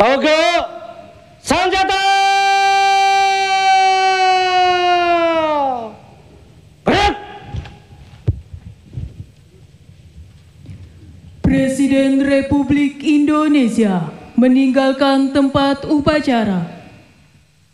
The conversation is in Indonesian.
Oke, senjata! Berat! Presiden Republik Indonesia meninggalkan tempat upacara.